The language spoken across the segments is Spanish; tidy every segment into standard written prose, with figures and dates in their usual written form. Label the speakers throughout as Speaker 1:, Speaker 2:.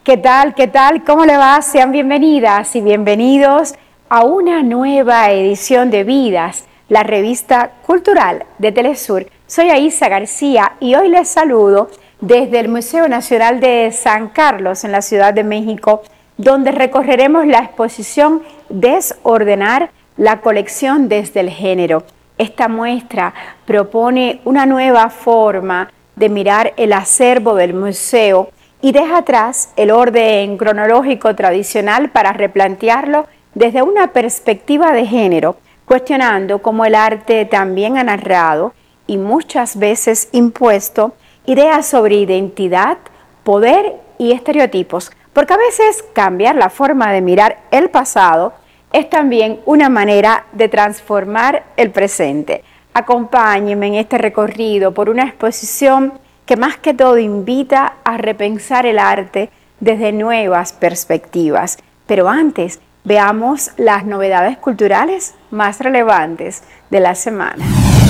Speaker 1: ¿Qué tal? ¿Qué tal? ¿Cómo le va? Sean bienvenidas y bienvenidos a una nueva edición de Vidas, la revista cultural de Telesur. Soy Aisa García y hoy les saludo desde el Museo Nacional de San Carlos en la Ciudad de México, donde recorreremos la exposición Desordenar, la colección desde el género. Esta muestra propone una nueva forma de mirar el acervo del museo y deja atrás el orden cronológico tradicional para replantearlo desde una perspectiva de género, cuestionando cómo el arte también ha narrado y muchas veces impuesto ideas sobre identidad, poder y estereotipos, porque a veces cambiar la forma de mirar el pasado es también una manera de transformar el presente. Acompáñenme en este recorrido por una exposición que más que todo invita a repensar el arte desde nuevas perspectivas. Pero antes, veamos las novedades culturales más relevantes de la semana.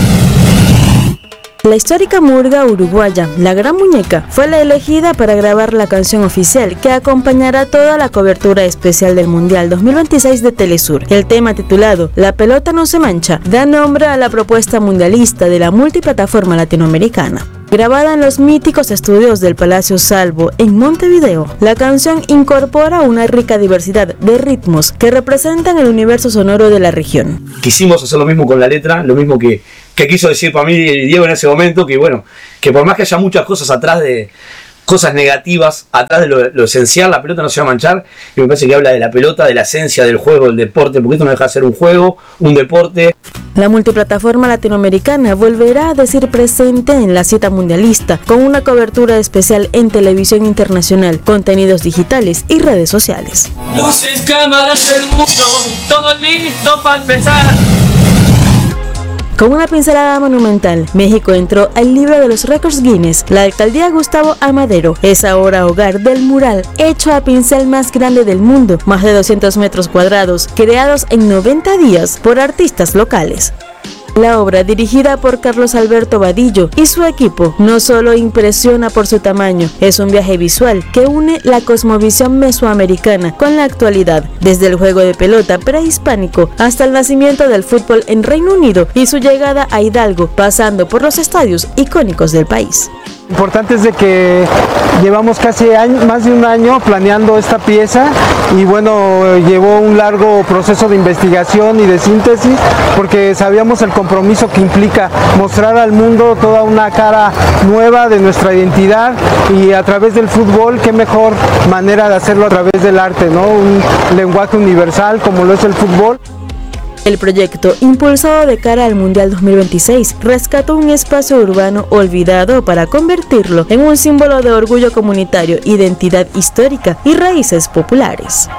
Speaker 2: La histórica murga uruguaya La Gran Muñeca fue la elegida para grabar la canción oficial que acompañará toda la cobertura especial del Mundial 2026 de Telesur. El tema titulado La pelota no se mancha da nombre a la propuesta mundialista de la multiplataforma latinoamericana. Grabada en los míticos estudios del Palacio Salvo en Montevideo, la canción incorpora una rica diversidad de ritmos que representan el universo sonoro de la región.
Speaker 3: Quisimos hacer lo mismo con la letra, lo mismo que quiso decir para mí Diego en ese momento, que bueno, que por más que haya muchas cosas atrás de cosas negativas, atrás de lo esencial, la pelota no se va a manchar, y me parece que habla de la pelota, de la esencia del juego, del deporte, porque esto no deja de ser un juego, un deporte.
Speaker 2: La multiplataforma latinoamericana volverá a decir presente en la cita mundialista, con una cobertura especial en televisión internacional, contenidos digitales y redes sociales.
Speaker 4: Luces, cámaras, el mundo, todo listo para empezar.
Speaker 2: Con una pincelada monumental, México entró al libro de los récords Guinness. La alcaldía Gustavo Amadero es ahora hogar del mural hecho a pincel más grande del mundo, más de 200 metros cuadrados, creados en 90 días por artistas locales. La obra, dirigida por Carlos Alberto Vadillo y su equipo, no solo impresiona por su tamaño, es un viaje visual que une la cosmovisión mesoamericana con la actualidad, desde el juego de pelota prehispánico hasta el nacimiento del fútbol en Reino Unido y su llegada a Hidalgo, pasando por los estadios icónicos del país.
Speaker 5: Importante es de que llevamos casi más de un año planeando esta pieza y bueno, llevó un largo proceso de investigación y de síntesis porque sabíamos el compromiso que implica mostrar al mundo toda una cara nueva de nuestra identidad y a través del fútbol, qué mejor manera de hacerlo a través del arte, ¿no? Un lenguaje universal como lo es el fútbol.
Speaker 2: El proyecto, impulsado de cara al Mundial 2026, rescató un espacio urbano olvidado para convertirlo en un símbolo de orgullo comunitario, identidad histórica y raíces populares.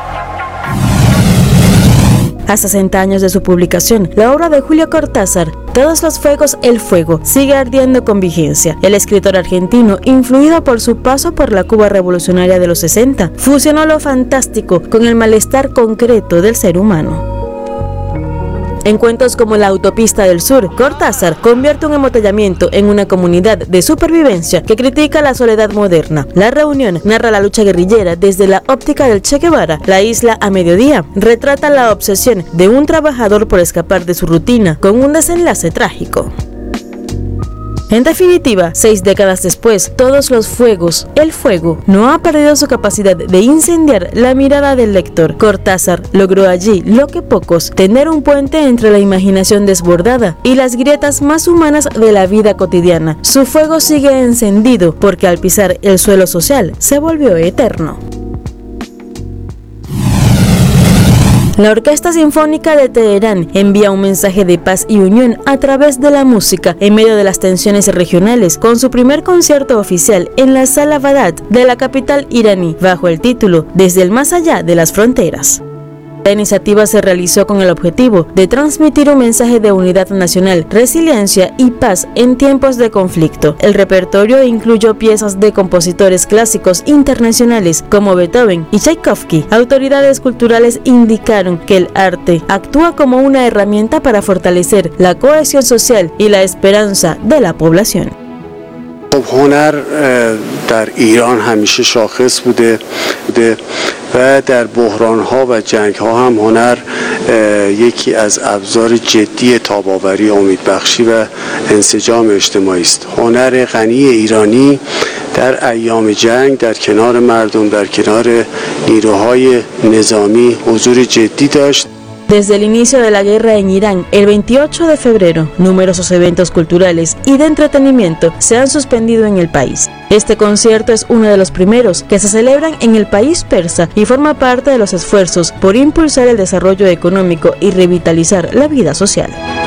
Speaker 2: A 60 años de su publicación, la obra de Julio Cortázar, Todos los fuegos, el fuego, sigue ardiendo con vigencia. El escritor argentino, influido por su paso por la Cuba revolucionaria de los 60, fusionó lo fantástico con el malestar concreto del ser humano. En cuentos como La autopista del sur, Cortázar convierte un embotellamiento en una comunidad de supervivencia que critica la soledad moderna. La reunión narra la lucha guerrillera desde la óptica del Che Guevara. La isla a mediodía retrata la obsesión de un trabajador por escapar de su rutina, con un desenlace trágico. En definitiva, 6 décadas después, Todos los fuegos, el fuego, no ha perdido su capacidad de incendiar la mirada del lector. Cortázar logró allí lo que pocos, tener un puente entre la imaginación desbordada y las grietas más humanas de la vida cotidiana. Su fuego sigue encendido porque al pisar el suelo social se volvió eterno. La Orquesta Sinfónica de Teherán envía un mensaje de paz y unión a través de la música en medio de las tensiones regionales con su primer concierto oficial en la Sala Badat de la capital iraní bajo el título Desde el más allá de las fronteras. La iniciativa se realizó con el objetivo de transmitir un mensaje de unidad nacional, resiliencia y paz en tiempos de conflicto. El repertorio incluyó piezas de compositores clásicos internacionales como Beethoven y Tchaikovsky. Autoridades culturales indicaron que el arte actúa como una herramienta para fortalecer la cohesión social y la esperanza de la población.
Speaker 6: هنر در ایران همیشه شاخص بوده و در بحران‌ها و جنگ‌ها هم هنر یکی از ابزار جدی تاب‌آوری، امیدبخشی و انسجام اجتماعی است. هنر غنی ایرانی در ایام جنگ در کنار مردم، در کنار نیروهای نظامی حضور جدی داشت.
Speaker 2: Desde el inicio de la guerra en Irán, el 28 de febrero, numerosos eventos culturales y de entretenimiento se han suspendido en el país. Este concierto es uno de los primeros que se celebran en el país persa y forma parte de los esfuerzos por impulsar el desarrollo económico y revitalizar la vida social.